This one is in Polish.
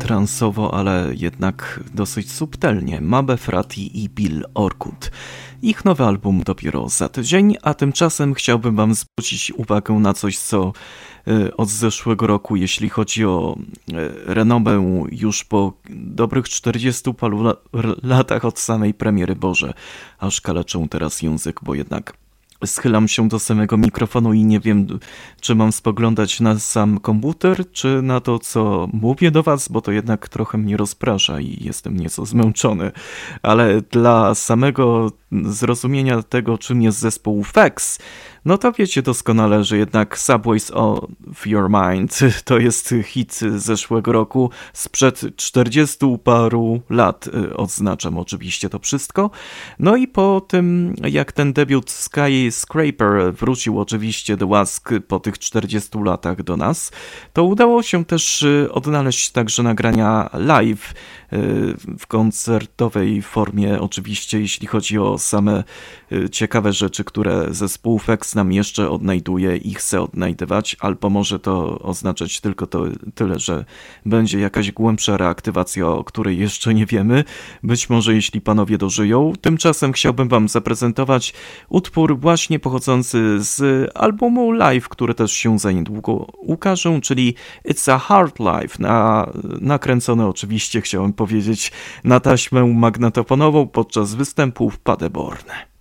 transowo, ale jednak dosyć subtelnie. Mabe Frati i Bill Orkut. Ich nowy album dopiero za tydzień, a tymczasem chciałbym wam zwrócić uwagę na coś, co od zeszłego roku, jeśli chodzi o renomę już po dobrych 40 paru latach od samej premiery. Boże, aż kaleczę teraz język, bo jednak schylam się do samego mikrofonu i nie wiem, czy mam spoglądać na sam komputer, czy na to, co mówię do was, bo to jednak trochę mnie rozprasza i jestem nieco zmęczony. Ale dla samego zrozumienia tego, czym jest zespół Fex, no to wiecie doskonale, że jednak Subways of Your Mind to jest hit z zeszłego roku, sprzed 40 paru lat, odznaczam oczywiście to wszystko. No i po tym, jak ten debiut Skyscraper wrócił oczywiście do łask po tych 40 latach do nas, to udało się też odnaleźć także nagrania live w koncertowej formie, oczywiście jeśli chodzi o same ciekawe rzeczy, które zespół Fex nam jeszcze odnajduje i chce odnajdywać, albo może to oznaczać tylko tyle, że będzie jakaś głębsza reaktywacja, o której jeszcze nie wiemy, być może jeśli panowie dożyją. Tymczasem chciałbym wam zaprezentować utwór właśnie pochodzący z albumu live, który też się za niedługo ukaże, czyli It's a Hard Life, nakręcone oczywiście, chciałem powiedzieć, na taśmę magnetofonową podczas występu w Paderborn.